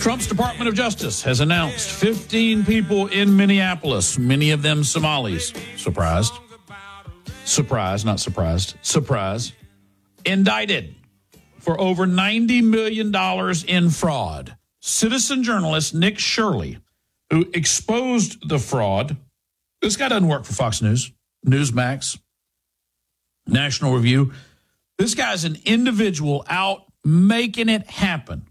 Trump's Department of Justice has announced 15 people in Minneapolis, many of them Somalis. Surprised. Surprised, not surprised. Surprise. Indicted for over $90 million in fraud. Citizen journalist Nick Shirley, who exposed the fraud. This guy doesn't work for Fox News, Newsmax, National Review. This guy's an individual out making it happen.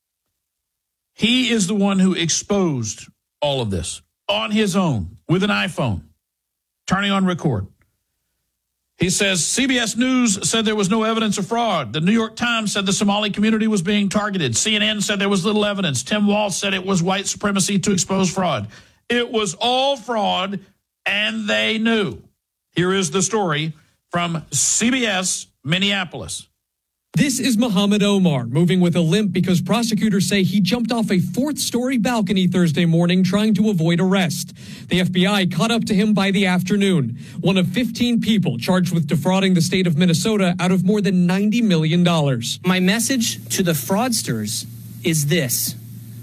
He is the one who exposed all of this on his own with an iPhone, turning on record. He says CBS News said there was no evidence of fraud. The New York Times said the Somali community was being targeted. CNN said there was little evidence. Tim Walz said it was white supremacy to expose fraud. It was all fraud, and they knew. Here is the story from CBS Minneapolis. This is Muhammad Omar, moving with a limp because prosecutors say he jumped off a fourth-story balcony Thursday morning trying to avoid arrest. The FBI caught up to him by the afternoon, one of 15 people charged with defrauding the state of Minnesota out of more than $90 million. My message to the fraudsters is this: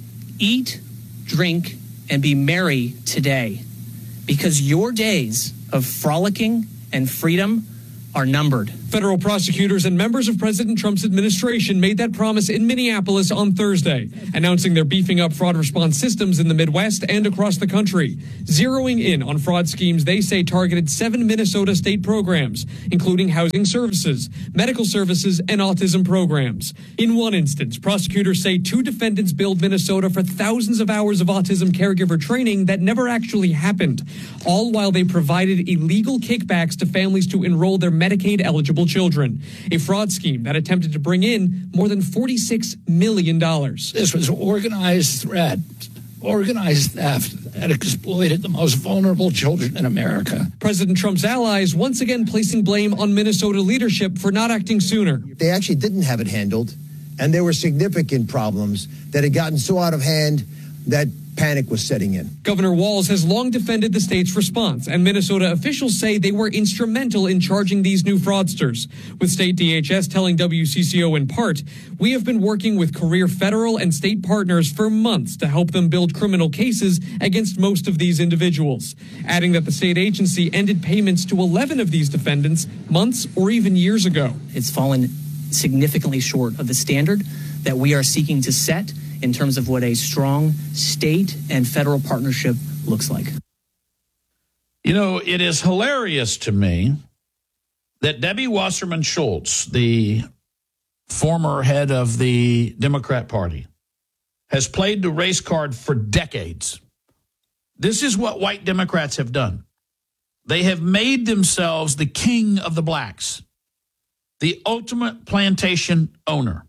eat, drink, and be merry today, because your days of frolicking and freedom are numbered. Federal prosecutors and members of President Trump's administration made that promise in Minneapolis on Thursday, announcing they're beefing up fraud response systems in the Midwest and across the country, zeroing in on fraud schemes they say targeted 7 Minnesota state programs, including housing services, medical services, and autism programs. In one instance, prosecutors say 2 defendants billed Minnesota for thousands of hours of autism caregiver training that never actually happened, all while they provided illegal kickbacks to families to enroll their Medicaid-eligible children, a fraud scheme that attempted to bring in more than $46 million. This was organized threat, organized theft that exploited the most vulnerable children in America. President Trump's allies once again placing blame on Minnesota leadership for not acting sooner. They actually didn't have it handled, and there were significant problems that had gotten so out of hand that panic was setting in. Governor Walz has long defended the state's response, and Minnesota officials say they were instrumental in charging these new fraudsters, with state DHS telling WCCO in part, "We have been working with career federal and state partners for months to help them build criminal cases against most of these individuals," adding that the state agency ended payments to 11 of these defendants months or even years ago. It's fallen significantly short of the standard that we are seeking to set in terms of what a strong state and federal partnership looks like. You know, it is hilarious to me that Debbie Wasserman Schultz, the former head of the Democrat Party, has played the race card for decades. This is what white Democrats have done. They have made themselves the king of the blacks, the ultimate plantation owner.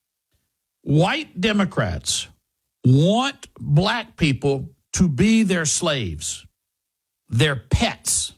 White Democrats want black people to be their slaves, their pets.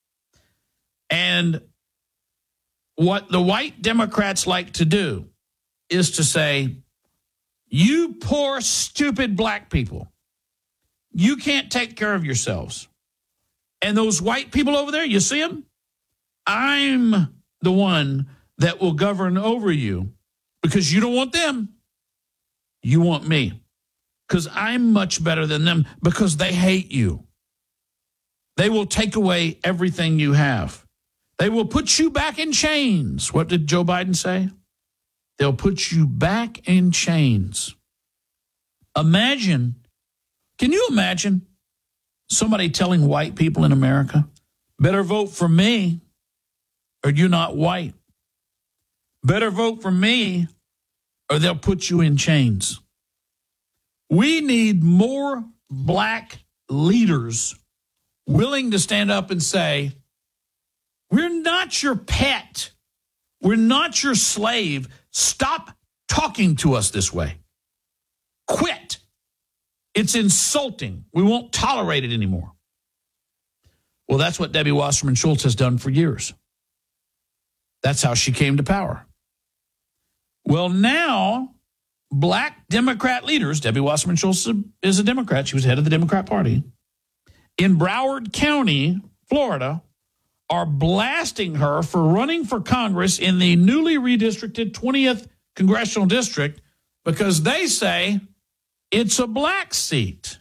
And what the white Democrats like to do is to say, you poor, stupid black people, you can't take care of yourselves. And those white people over there, you see them? I'm the one that will govern over you because you don't want them. You want me because I'm much better than them because they hate you. They will take away everything you have. They will put you back in chains. What did Joe Biden say? They'll put you back in chains. Imagine, can you imagine somebody telling white people in America, better vote for me or you're not white? Better vote for me or they'll put you in chains. We need more black leaders willing to stand up and say, we're not your pet. We're not your slave. Stop talking to us this way. Quit. It's insulting. We won't tolerate it anymore. Well, that's what Debbie Wasserman Schultz has done for years. That's how she came to power. Well, now, black Democrat leaders, Debbie Wasserman Schultz is a Democrat. She was head of the Democrat Party. In Broward County, Florida, are blasting her for running for Congress in the newly redistricted 20th Congressional District because they say It's a black seat.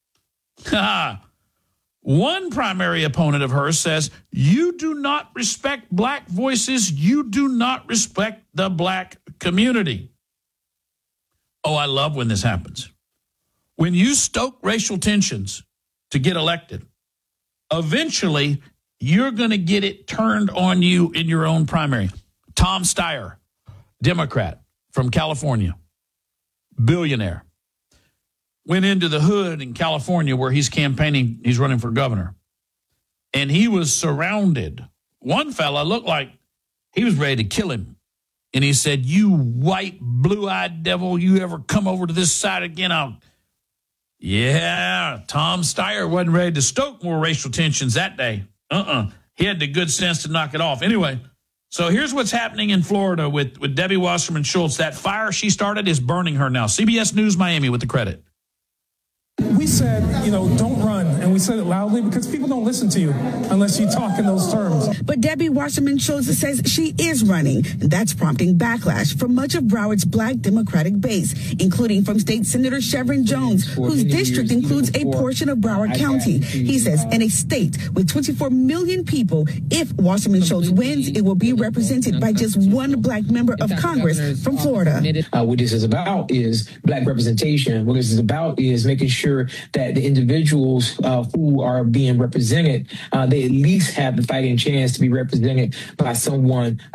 One primary opponent of hers says, you do not respect black voices. You do not respect the black community. Oh, I love when this happens. When you stoke racial tensions to get elected, eventually you're going to get it turned on you in your own primary. Tom Steyer, Democrat from California, billionaire, went into the hood in California where he's campaigning. He's running for governor. And he was surrounded. One fella looked like he was ready to kill him. And he said, you white, blue-eyed devil, you ever come over to this side again, Yeah, Tom Steyer wasn't ready to stoke more racial tensions that day. He had the good sense to knock it off. Anyway, so here's what's happening in Florida with Debbie Wasserman Schultz. That fire she started is burning her now. CBS News Miami with the credit. We said, don't run. And we said it loudly because people don't listen to you unless you talk in those terms. But Debbie Wasserman Schultz says she is running. And that's prompting backlash from much of Broward's black Democratic base, including from State Senator Chevron Jones, whose district includes a portion of Broward County. He says in a state with 24 million people, if Wasserman Schultz wins, it will be represented by just one black member of Congress from Florida. What this is about is black representation. What this is about is making sure that the individuals who are being represented, they at least have the fighting chance to be represented by someone